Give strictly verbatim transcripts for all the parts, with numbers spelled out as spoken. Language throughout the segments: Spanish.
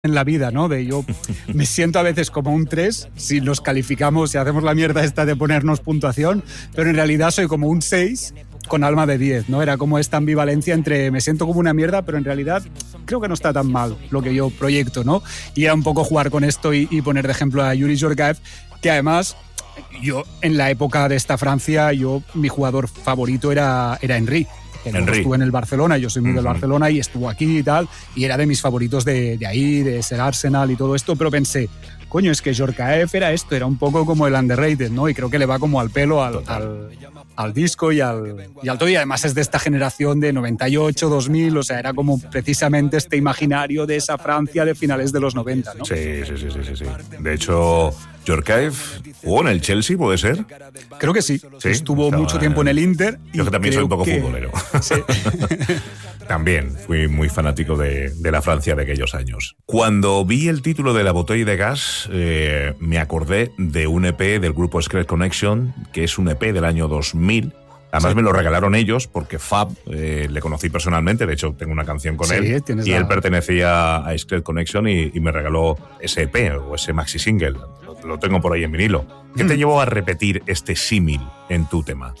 en la vida, ¿no? De yo me siento a veces como un tres si nos calificamos y hacemos la mierda esta de ponernos puntuación, pero en realidad soy como un seis con alma de diez, ¿no? Era como esta ambivalencia entre me siento como una mierda, pero en realidad creo que no está tan mal lo que yo proyecto, ¿no? Y era un poco jugar con esto y, y poner de ejemplo a Yuri Georgiev, que además yo en la época de esta Francia, yo mi jugador favorito era, era Henry. Estuvo en el Barcelona, yo soy muy uh-huh. del Barcelona y estuvo aquí y tal, y era de mis favoritos de, de ahí, de ese Arsenal y todo esto, pero pensé, coño, es que Georgiev era esto, era un poco como el underrated, ¿no? Y creo que le va como al pelo al, al, al disco y al, y al todo, y además es de esta generación de noventa y ocho, dos mil, o sea, era como precisamente este imaginario de esa Francia de finales de los noventa, ¿no? Sí, sí, sí, sí, sí, sí. De hecho, Georgiev jugó en el Chelsea, ¿puede ser? Creo que sí. sí Estuvo Estaba mucho tiempo en el Inter. Yo que también soy un poco que... futbolero. Sí. También fui muy fanático de, de la Francia de aquellos años. Cuando vi el título de La Botella de Gas, eh, me acordé de un E P del grupo Secret Connection, que es un E P del año dos mil. Además sí. me lo regalaron ellos porque Fab eh, le conocí personalmente, de hecho tengo una canción con sí, él y la... él pertenecía a Secret Connection y, y me regaló ese E P o ese maxi single. Lo, lo tengo por ahí en vinilo. ¿Qué mm. te llevó a repetir este símil en tu tema?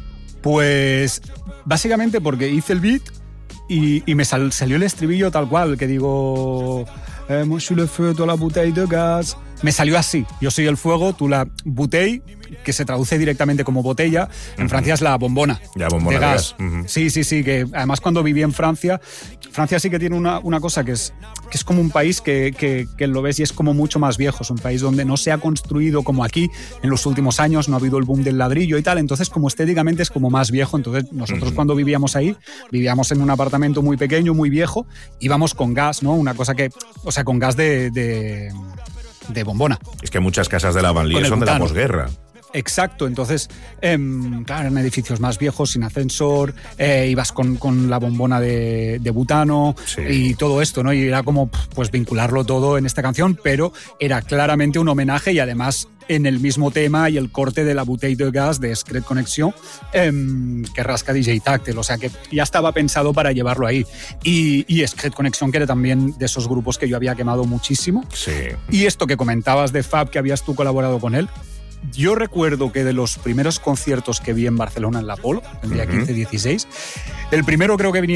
Pues básicamente porque hice el beat y, y me sal, salió el estribillo tal cual, que digo... Eh, moi je suis le feu, toi la bouteille de gaz. Me salió así. Yo soy el fuego, tú la bouteille, que se traduce directamente como botella. En uh-huh. Francia es la bombona. Ya, bombona de gas. De gas. Uh-huh. Sí, sí, sí. Que además cuando viví en Francia, Francia sí que tiene una, una cosa que es, que es como un país que, que, que lo ves y es como mucho más viejo. Es un país donde no se ha construido como aquí en los últimos años, no ha habido el boom del ladrillo y tal. Entonces, como estéticamente es como más viejo. Entonces, nosotros uh-huh. cuando vivíamos ahí, vivíamos en un apartamento muy pequeño, muy viejo, íbamos con gas, ¿no? Una cosa que, o sea, con gas de... de de bombona. Es que muchas casas de la Banlieue son butano. De la posguerra. Exacto, entonces, eh, claro, en edificios más viejos, sin ascensor, eh, ibas con, con la bombona de, de butano sí. y todo esto, ¿no? Y era como, pues, vincularlo todo en esta canción, pero era claramente un homenaje y además en el mismo tema y el corte de la bouteille de gas de Secret Connection eh, que rasca D J Tactel, o sea que ya estaba pensado para llevarlo ahí. Y, y Secret Connection, que era también de esos grupos que yo había quemado muchísimo. Sí. Y esto que comentabas de Fab, que habías tú colaborado con él, yo recuerdo que de los primeros conciertos que vi en Barcelona en la Apolo, el día uh-huh. quince dieciséis, el primero creo que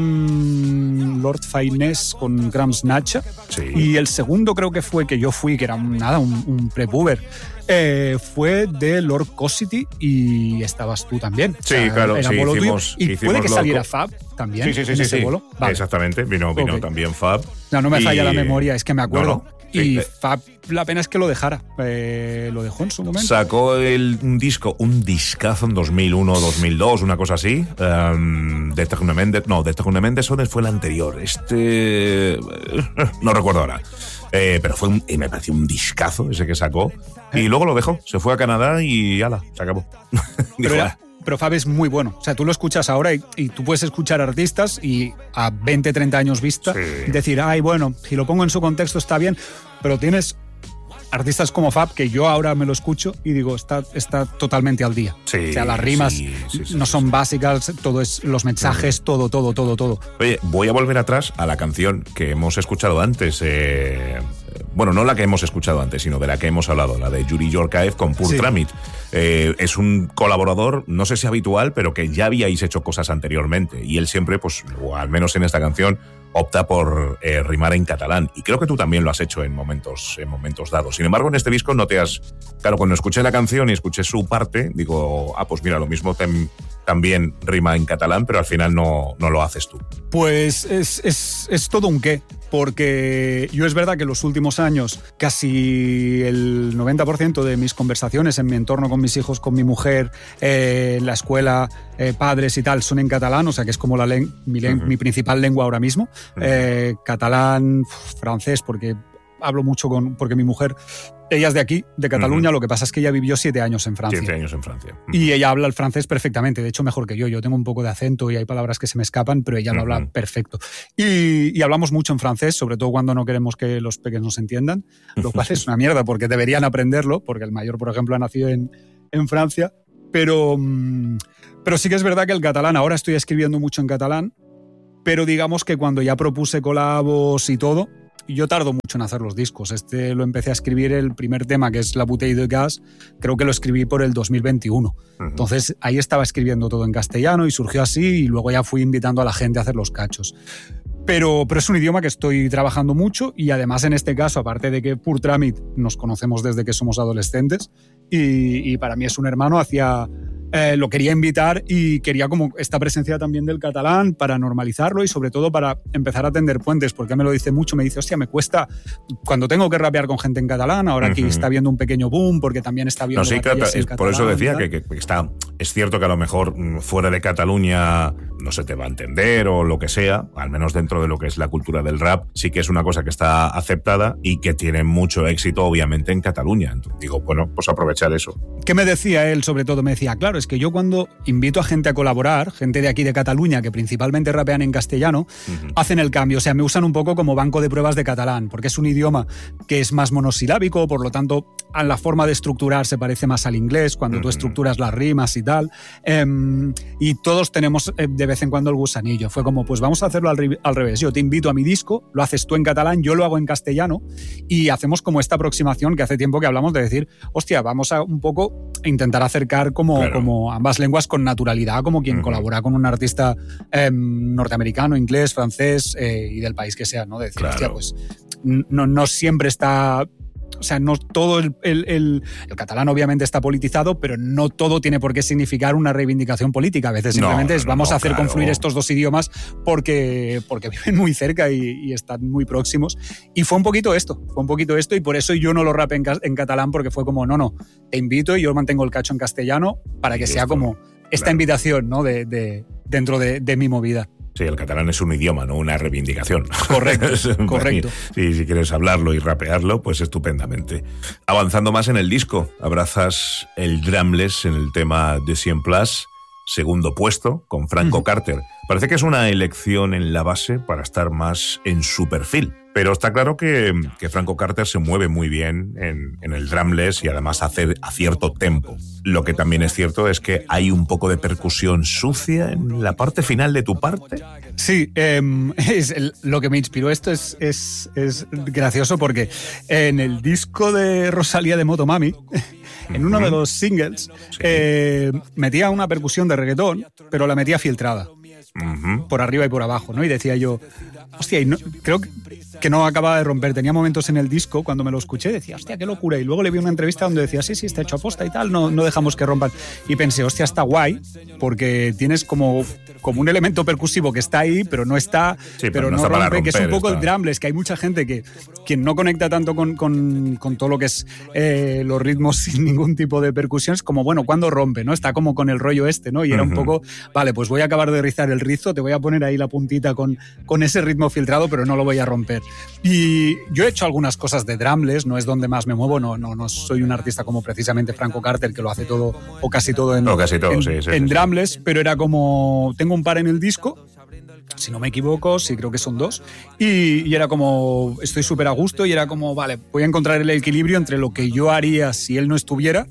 vinieron Lord Finesse con Grams Nacha sí. y el segundo creo que fue que yo fui, que era un, nada, un, un pre-puber, eh, fue de Lord Cosity y estabas tú también. Sí, o sea, claro, era sí, bolo hicimos, tuyo. Y hicimos puede que loco. saliera Fab también sí, sí, sí, en sí, ese sí. bolo. Vale. Exactamente, vino, vino okay. también Fab. No, no me y... falla la memoria, es que me acuerdo. No, no. Sí, y eh. Fab, la pena es que lo dejara. Eh, lo dejó en su momento. Sacó el, un disco, un discazo en dos mil uno, dos mil dos, una cosa así. Um, de Tecnomendes, no, de Tecnomendes fue el anterior. Este. No recuerdo ahora. Eh, pero fue un, me pareció un discazo ese que sacó. Y luego lo dejó, se fue a Canadá y ala, se acabó. Dijo, era, pero Fab es muy bueno. O sea, tú lo escuchas ahora y, y tú puedes escuchar artistas y a veinte, treinta años vista sí. decir, ay, bueno, si lo pongo en su contexto está bien, pero tienes artistas como Fab que yo ahora me lo escucho y digo, está, está totalmente al día. Sí, o sea, las rimas sí, sí, sí, no sí, son sí. básicas, todo es los mensajes, sí. todo, todo, todo, todo. Oye, voy a volver atrás a la canción que hemos escuchado antes. Eh, bueno, no la que hemos escuchado antes, sino de la que hemos hablado, la de Yuri Georgiev con Pur sí. Tramit. Eh, es un colaborador, no sé si habitual, pero que ya habíais hecho cosas anteriormente. Y él siempre, pues, o al menos en esta canción, opta por eh, rimar en catalán. Y creo que tú también lo has hecho en momentos, en momentos dados. Sin embargo, en este disco no te has... Claro, cuando escuché la canción y escuché su parte, digo, ah, pues mira, lo mismo tem, también rima en catalán, pero al final no, no lo haces tú. Pues es, es, es todo un qué. Porque yo es verdad que en los últimos años casi el noventa por ciento de mis conversaciones en mi entorno con mis hijos, con mi mujer, eh, en la escuela, eh, padres y tal, son en catalán, o sea que es como la len- mi, len- uh-huh. mi principal lengua ahora mismo. Uh-huh. Eh, catalán, francés, porque hablo mucho con... porque mi mujer... Ella es de aquí, de Cataluña, uh-huh. lo que pasa es que ella vivió siete años en Francia. Siete años en Francia. Uh-huh. Y ella habla el francés perfectamente, de hecho mejor que yo. Yo tengo un poco de acento y hay palabras que se me escapan, pero ella lo uh-huh. habla perfecto. Y, y hablamos mucho en francés, sobre todo cuando no queremos que los pequeños nos entiendan, lo cual es una mierda porque deberían aprenderlo, porque el mayor, por ejemplo, ha nacido en, en Francia. Pero, pero sí que es verdad que el catalán, ahora estoy escribiendo mucho en catalán, pero digamos que cuando ya propuse colabos y todo, yo tardo mucho en hacer los discos. Este lo empecé a escribir, el primer tema, que es La Bouteille de Gas, creo que lo escribí por el dos mil veintiuno. Uh-huh. Entonces ahí estaba escribiendo todo en castellano y surgió así, y luego ya fui invitando a la gente a hacer los cachos. Pero, pero es un idioma que estoy trabajando mucho, y además en este caso, aparte de que Pur Tramit nos conocemos desde que somos adolescentes, y, y para mí es un hermano, hacía... Eh, lo quería invitar y quería como esta presencia también del catalán para normalizarlo y sobre todo para empezar a tender puentes, porque me lo dice mucho, me dice, hostia, me cuesta cuando tengo que rapear con gente en catalán, ahora uh-huh. que está viendo un pequeño boom, porque también está viendo... No, sí, cata- es, catalán, por eso decía que, que está, es cierto que a lo mejor fuera de Cataluña no se te va a entender o lo que sea, al menos dentro de lo que es la cultura del rap, sí que es una cosa que está aceptada y que tiene mucho éxito obviamente en Cataluña. Entonces digo, bueno, pues aprovechar eso. ¿Qué me decía él? Sobre todo me decía, claro, es que yo cuando invito a gente a colaborar, gente de aquí de Cataluña que principalmente rapean en castellano, uh-huh. hacen el cambio, o sea, me usan un poco como banco de pruebas de catalán, porque es un idioma que es más monosilábico, por lo tanto, a la forma de estructurar se parece más al inglés, cuando uh-huh. tú estructuras las rimas y tal, eh, y todos tenemos eh, de vez en cuando el gusanillo. Fue como, pues vamos a hacerlo al, re- al revés, yo te invito a mi disco, lo haces tú en catalán, yo lo hago en castellano, y hacemos como esta aproximación que hace tiempo que hablamos de decir, hostia, vamos a un poco intentar acercar como, claro. como ambas lenguas con naturalidad, como quien uh-huh. colabora con un artista eh, norteamericano, inglés, francés eh, y del país que sea, ¿no? De decir, claro. hostia, pues no, no siempre está... O sea, no todo el, el, el, el catalán obviamente está politizado, pero no todo tiene por qué significar una reivindicación política. A veces simplemente no, es vamos no, a hacer claro. confluir estos dos idiomas porque, porque viven muy cerca y, y están muy próximos. Y fue un poquito esto, fue un poquito esto, y por eso yo no lo rapé en, en catalán, porque fue como, no, no, te invito y yo mantengo el cacho en castellano para que sea como esta claro. invitación, ¿no? de, de, dentro de, de mi movida. Sí, el catalán es un idioma, no una reivindicación. Correcto, correcto. Sí, si quieres hablarlo y rapearlo, pues estupendamente. Avanzando más en el disco, abrazas el drumless en el tema de cien plus, segundo puesto, con Franco uh-huh. Carter. Parece que es una elección en la base para estar más en su perfil. Pero está claro que, que Franco Carter se mueve muy bien en, en el drumless y además hace a cierto tempo. Lo que también es cierto es que hay un poco de percusión sucia en la parte final de tu parte. Sí, eh, es el, lo que me inspiró esto es, es, es gracioso porque en el disco de Rosalía de Motomami, en uno de los singles, sí. eh, metía una percusión de reggaetón, pero la metía filtrada. Uh-huh. Por arriba y por abajo, ¿no? Y decía yo, hostia, y no, creo que, que no acababa de romper. Tenía momentos en el disco, cuando me lo escuché, decía, hostia, qué locura. Y luego le vi una entrevista donde decía, sí, sí, está hecho a posta y tal, no, no dejamos que rompan. Y pensé, hostia, está guay, porque tienes como, como un elemento percusivo que está ahí, pero no está, sí, pero, pero no, no está rompe, romper, que es un poco está. el drumless, que hay mucha gente que quien no conecta tanto con, con, con todo lo que es eh, los ritmos sin ningún tipo de percusión, es como, bueno, ¿cuándo rompe? ¿No? Está como con el rollo este, ¿no? Y era uh-huh. un poco, vale, pues voy a acabar de rizar el rizo, te voy a poner ahí la puntita con, con ese ritmo filtrado, pero no lo voy a romper. Y yo he hecho algunas cosas de drumless, no es donde más me muevo, no, no, no soy un artista como precisamente Franco Carter, que lo hace todo, o casi todo en, o casi todo, en, sí, sí, en sí, drumless, sí. Pero era como, tengo un par en el disco, si no me equivoco, sí creo que son dos, y, y era como, estoy súper a gusto, y era como, vale, voy a encontrar el equilibrio entre lo que yo haría si él no estuviera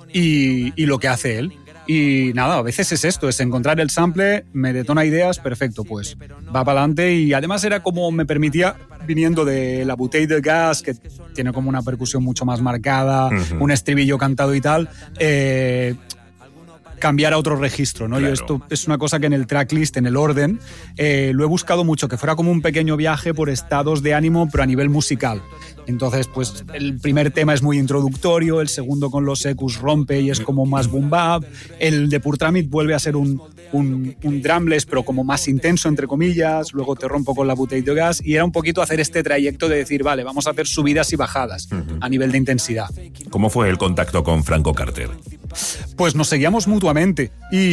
y, y lo que hace él. Y nada, a veces es esto, es encontrar el sample, me detona ideas, perfecto, pues va para adelante. Y además era como me permitía, viniendo de La Bouteille de Gas, que tiene como una percusión mucho más marcada, uh-huh. un estribillo cantado y tal, eh, cambiar a otro registro, ¿no? Claro. Yo esto es una cosa que en el tracklist, en el orden, eh, lo he buscado mucho, que fuera como un pequeño viaje por estados de ánimo, pero a nivel musical. Entonces, pues el primer tema es muy introductorio, el segundo con los ecus rompe y es como más boom bap, el de Pur Tramit vuelve a ser un, un, un drumless, pero como más intenso, entre comillas, luego te rompo con La Bouteille de Gas, y era un poquito hacer este trayecto de decir, vale, vamos a hacer subidas y bajadas uh-huh. a nivel de intensidad. ¿Cómo fue el contacto con Franco Carter? Pues nos seguíamos mutuamente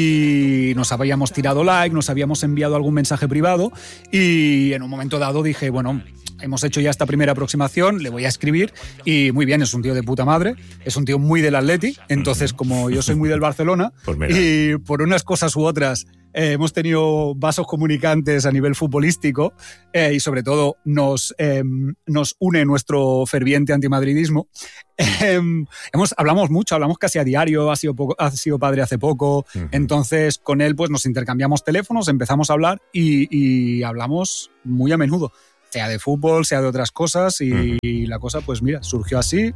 y nos habíamos tirado like, nos habíamos enviado algún mensaje privado y en un momento dado dije, bueno, hemos hecho ya esta primera aproximación, le voy a escribir y muy bien, es un tío de puta madre, es un tío muy del Atleti, entonces como yo soy muy del Barcelona pues y por unas cosas u otras eh, hemos tenido vasos comunicantes a nivel futbolístico eh, y sobre todo nos, eh, nos une nuestro ferviente antimadridismo. Eh, hemos, hablamos mucho, hablamos casi a diario, ha sido, poco, ha sido padre hace poco, uh-huh. entonces con él pues nos intercambiamos teléfonos, empezamos a hablar y, y hablamos muy a menudo. sea de fútbol, sea de otras cosas, y, uh-huh. y la cosa, pues mira, surgió así,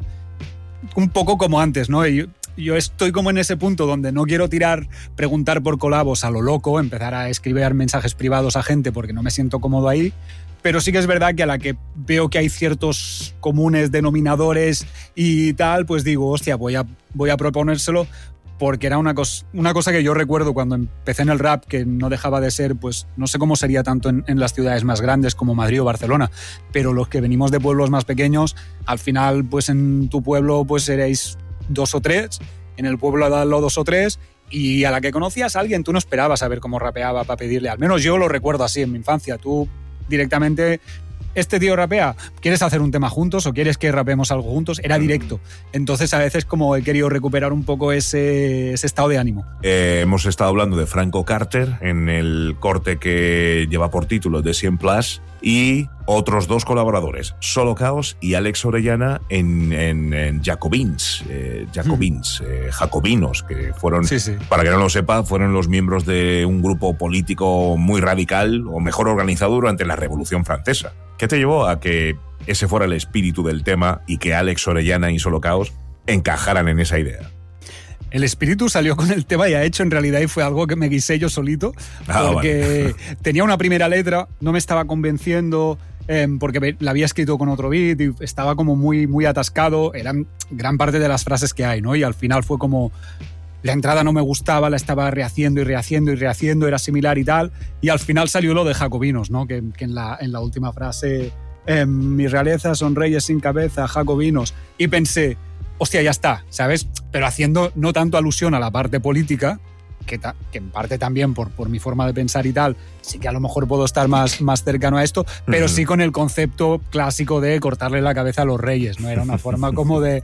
un poco como antes, ¿no? Y yo, yo estoy como en ese punto donde no quiero tirar, preguntar por colabos a lo loco, empezar a escribir mensajes privados a gente porque no me siento cómodo ahí, pero sí que es verdad que a la que veo que hay ciertos comunes denominadores y tal, pues digo, hostia, voy a, voy a proponérselo, porque era una cosa, una cosa que yo recuerdo cuando empecé en el rap, que no dejaba de ser, pues no sé cómo sería tanto en, en las ciudades más grandes como Madrid o Barcelona, pero los que venimos de pueblos más pequeños, al final pues en tu pueblo pues seréis dos o tres, en el pueblo de al lado dos o tres, y a la que conocías a alguien tú no esperabas saber cómo rapeaba para pedirle, al menos yo lo recuerdo así en mi infancia, tú directamente... Este tío rapea, ¿quieres hacer un tema juntos o quieres que rapeemos algo juntos? Era directo. Entonces a veces como he querido recuperar un poco ese, ese estado de ánimo. Eh, hemos estado hablando de Franco Carter en el corte que lleva por título The cien Plus y otros dos colaboradores, Solo Caos y Alex Orellana en, en, en Jacobins, eh, Jacobins, mm. eh, Jacobinos, que fueron, sí, sí. para que no lo sepa, fueron los miembros de un grupo político muy radical o mejor organizado durante la Revolución Francesa. ¿Qué te llevó a que ese fuera el espíritu del tema y que Alex Orellana y Solo Caos encajaran en esa idea? El espíritu salió con el tema ya hecho en realidad y fue algo que me guisé yo solito, ah, porque vale. tenía una primera letra, no me estaba convenciendo, eh, porque la había escrito con otro beat y estaba como muy, muy atascado, eran gran parte de las frases que hay, ¿no? Y al final fue como... La entrada no me gustaba, la estaba rehaciendo y rehaciendo y rehaciendo, era similar y tal, y al final salió lo de Jacobinos, ¿no? Que, que en, la, en la última frase, eh, mi realeza son reyes sin cabeza, Jacobinos, y pensé, hostia, ya está, ¿sabes? Pero haciendo no tanto alusión a la parte política, que, ta, que en parte también por, por mi forma de pensar y tal, sí que a lo mejor puedo estar más, más cercano a esto, pero sí con el concepto clásico de cortarle la cabeza a los reyes, ¿no? Era una forma como de,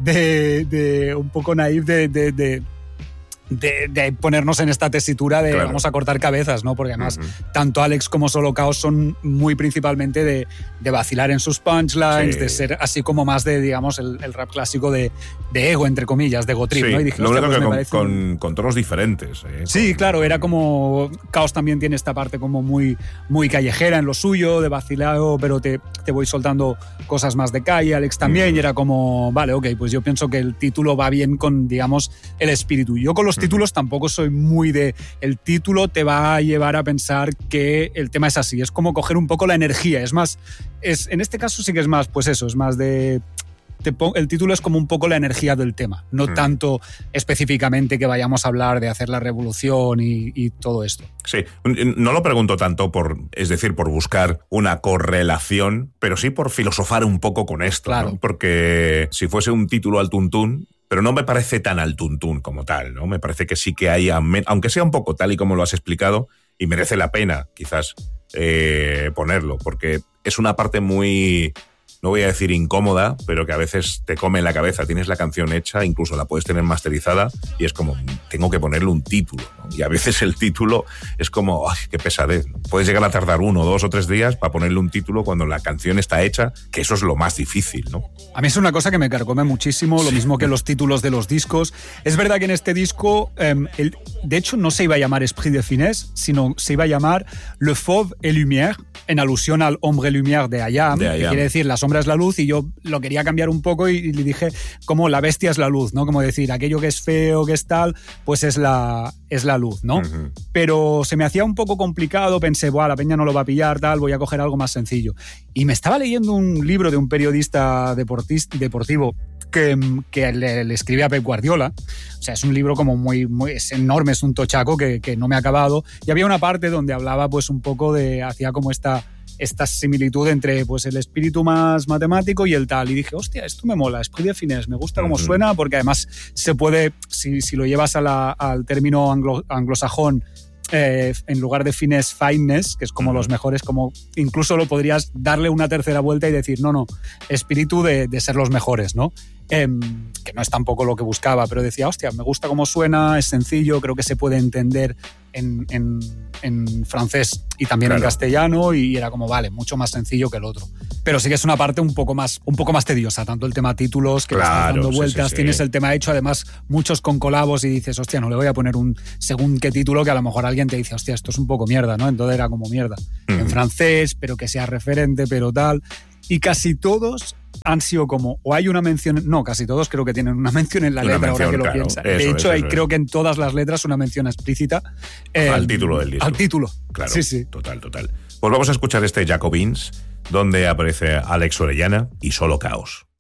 de, de un poco naif de... de, de De, de ponernos en esta tesitura de claro. vamos a cortar cabezas, ¿no? Porque además uh-huh. tanto Alex como Solo Caos son muy principalmente de, de vacilar en sus punchlines, sí. de ser así como más de, digamos, el, el rap clásico de, de ego, entre comillas, de ego trip, sí. ¿no? Y dije, lo único pues que me con, parece... con, con tonos diferentes. ¿eh? Sí, con... claro, era como... Caos también tiene esta parte como muy, muy callejera en lo suyo, de vacilado, pero te, te voy soltando cosas más de calle, Alex también, uh-huh. y era como, vale, ok, pues yo pienso que el título va bien con, digamos, el espíritu. Yo con los títulos uh-huh. tampoco soy muy de... El título te va a llevar a pensar que el tema es así. Es como coger un poco la energía. Es más... Es, en este caso sí que es más, pues eso, es más de... Te pon, el título es como un poco la energía del tema. No mm. tanto específicamente que vayamos a hablar de hacer la revolución y, y todo esto. Sí, no lo pregunto tanto por... Es decir, por buscar una correlación, pero sí por filosofar un poco con esto. Claro. ¿no? Porque si fuese un título al tuntún... Pero no me parece tan al tuntún como tal, ¿no? Me parece que sí que hay, aunque sea un poco tal y como lo has explicado, y merece la pena quizás eh, ponerlo, porque es una parte muy, no voy a decir incómoda, pero que a veces te come en la cabeza. Tienes la canción hecha, incluso la puedes tener masterizada, y es como, tengo que ponerle un título, ¿no? Y a veces el título es como, ¡ay, qué pesadez! Puedes llegar a tardar uno, dos o tres días para ponerle un título cuando la canción está hecha, que eso es lo más difícil, ¿no? A mí es una cosa que me carcome muchísimo, lo mismo que los títulos de los discos. Es verdad que en este disco, eh, el, de hecho, no se iba a llamar Esprit de Finesse, sino se iba a llamar Le Fauve et Lumière, en alusión al Hombre Lumière de I Am, que quiere decir la sombra es la luz, y yo lo quería cambiar un poco y, y le dije como la bestia es la luz, ¿no? Como decir, aquello que es feo, que es tal, pues es la, es la luz, ¿no? Uh-huh. Pero se me hacía un poco complicado, pensé, buah, la peña no lo va a pillar, tal, voy a coger algo más sencillo. Y me estaba leyendo un libro de un periodista deportivo que, que le, le escribe a Pep Guardiola. O sea, es un libro como muy, muy es enorme, es un tochaco que, que no me ha acabado. Y había una parte donde hablaba pues un poco de, hacía como esta, esta similitud entre pues el espíritu más matemático y el tal. Y dije, hostia, esto me mola, Esprit de Finesse, me gusta cómo uh-huh. suena, porque además se puede, si, si lo llevas a la, al término anglo, anglosajón, Eh, en lugar de finesse, fineness, que es como uh-huh. los mejores, como incluso lo podrías darle una tercera vuelta y decir, no, no, espíritu de, de ser los mejores, ¿no? Eh, que no es tampoco lo que buscaba, pero decía, hostia, me gusta cómo suena, es sencillo, creo que se puede entender en, en, en francés y también claro. en castellano, y era como, vale, mucho más sencillo que el otro. Pero sí que es una parte un poco más, un poco más tediosa, tanto el tema títulos, que claro, estás dando vueltas, sí, sí, tienes sí. el tema hecho, además muchos con colabos y dices, hostia, no le voy a poner un según qué título que a lo mejor alguien te dice, hostia, esto es un poco mierda, ¿no? Entonces era como mierda. Mm. En francés, pero que sea referente, pero tal. Y casi todos han sido como, o hay una mención, no, casi todos creo que tienen una mención en la una letra, mención, ahora que lo claro, piensan. De hecho, es, hay creo es. que en todas las letras una mención explícita. Eh, al título del disco. Al título. Claro, sí, sí. Total, total. Pues vamos a escuchar este Jacobins, donde aparece Alex Orellana y Solo Caos.